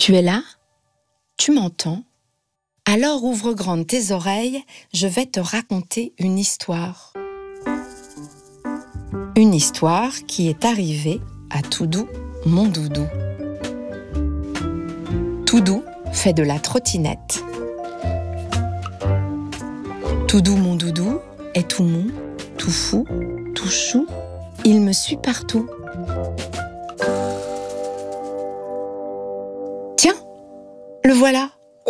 Tu es là? Tu m'entends? Alors ouvre grandes tes oreilles, je vais te raconter une histoire. Une histoire qui est arrivée à Toudou, mon doudou. Toudou fait de la trottinette. Toudou, mon doudou, est tout mou, tout fou, tout chou. Il me suit partout. Tiens, le voilà.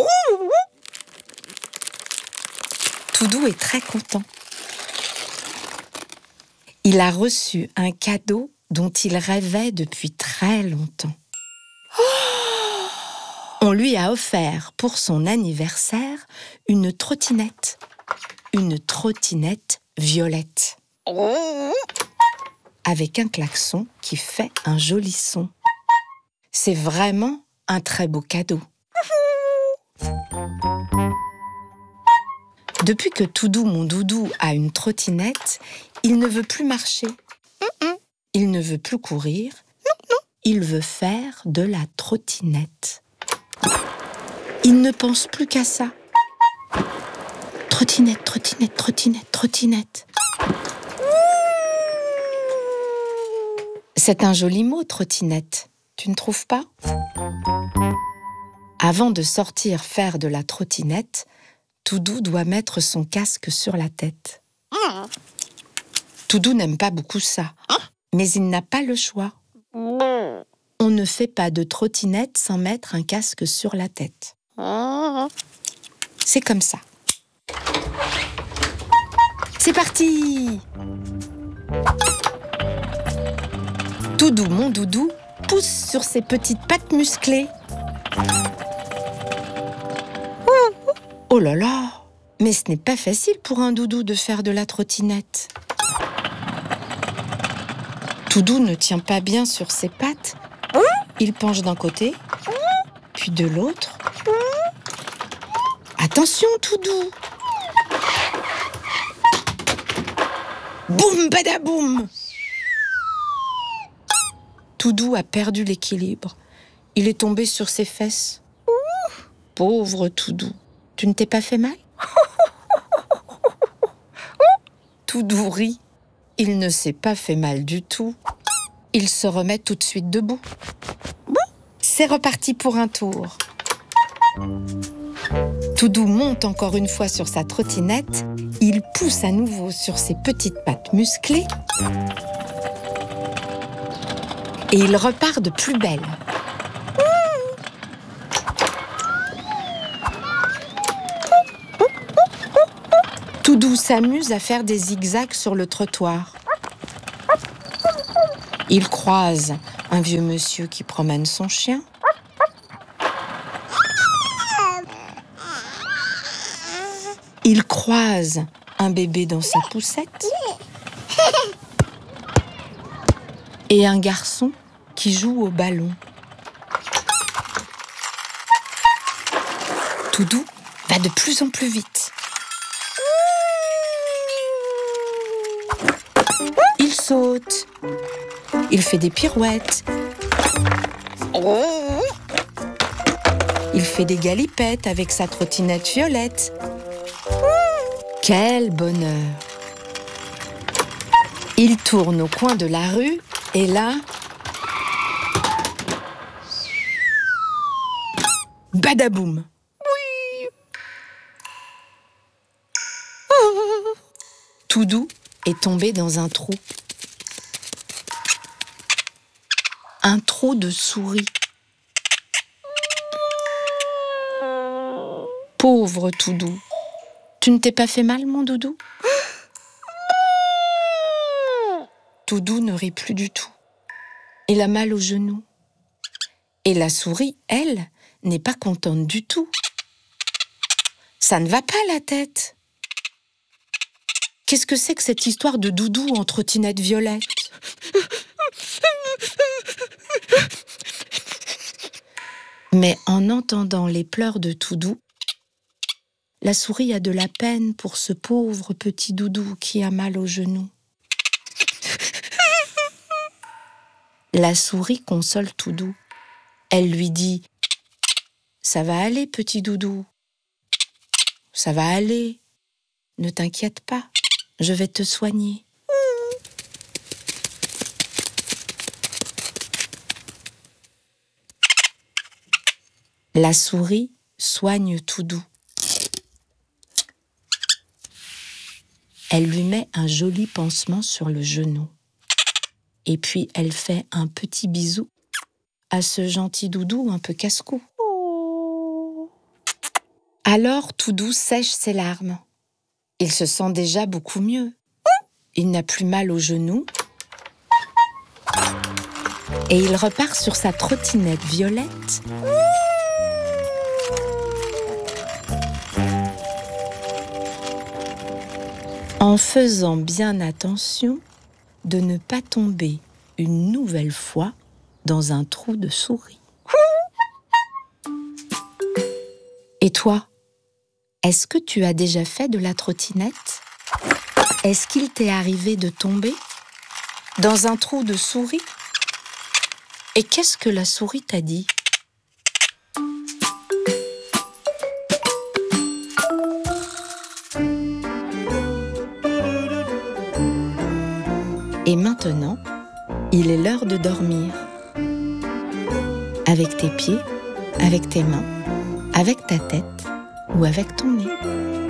Toudou est très content. Il a reçu un cadeau dont il rêvait depuis très longtemps. On lui a offert pour son anniversaire une trottinette violette, avec un klaxon qui fait un joli son. C'est vraiment un très beau cadeau. Depuis que Toudou, mon doudou, a une trottinette, il ne veut plus marcher. Il ne veut plus courir. Il veut faire de la trottinette. Il ne pense plus qu'à ça. Trottinette, trottinette, trottinette, trottinette. C'est un joli mot, trottinette. Tu ne trouves pas? Avant de sortir faire de la trottinette, Toudou doit mettre son casque sur la tête. Toudou n'aime pas beaucoup ça, mais il n'a pas le choix. On ne fait pas de trottinette sans mettre un casque sur la tête. C'est comme ça. C'est parti! Toudou, mon doudou, pousse sur ses petites pattes musclées. Oh là là! Mais ce n'est pas facile pour un doudou de faire de la trottinette. Toudou ne tient pas bien sur ses pattes. Il penche d'un côté, puis de l'autre. Attention, Toudou! Boum, badaboum! Toudou a perdu l'équilibre. Il est tombé sur ses fesses. Pauvre Toudou, tu ne t'es pas fait mal? Toudou rit. Il ne s'est pas fait mal du tout. Il se remet tout de suite debout. C'est reparti pour un tour. Toudou monte encore une fois sur sa trottinette. Il pousse à nouveau sur ses petites pattes musclées. Et il repart de plus belle. Toudou s'amuse à faire des zigzags sur le trottoir. Il croise un vieux monsieur qui promène son chien. Il croise un bébé dans sa poussette. Et un garçon qui joue au ballon. Toudou va de plus en plus vite. Il saute. Il fait des pirouettes. Il fait des galipettes avec sa trottinette violette. Quel bonheur! Il tourne au coin de la rue et là... Badaboum! Toudou est tombé dans un trou. Un trou de souris. Pauvre Toudou. Tu ne t'es pas fait mal, mon doudou? Toudou ne rit plus du tout. Il a mal au genou. Et la souris, elle, n'est pas contente du tout. Ça ne va pas, la tête. Qu'est-ce que c'est que cette histoire de doudou en trottinette violette? Mais en entendant les pleurs de Toudou, la souris a de la peine pour ce pauvre petit doudou qui a mal au genou. La souris console Toudou. Elle lui dit Ça va aller, petit doudou. Ça va aller. Ne t'inquiète pas, je vais te soigner. La souris soigne Toudou. Elle lui met un joli pansement sur le genou. Et puis elle fait un petit bisou à ce gentil doudou un peu casse-cou. Alors Toudou sèche ses larmes. Il se sent déjà beaucoup mieux. Il n'a plus mal au genou. Et il repart sur sa trottinette violette. En faisant bien attention de ne pas tomber une nouvelle fois dans un trou de souris. Et toi, est-ce que tu as déjà fait de la trottinette? Est-ce qu'il t'est arrivé de tomber dans un trou de souris? Et qu'est-ce que la souris t'a dit? Et maintenant, il est l'heure de dormir. Avec tes pieds, avec tes mains, avec ta tête ou avec ton nez.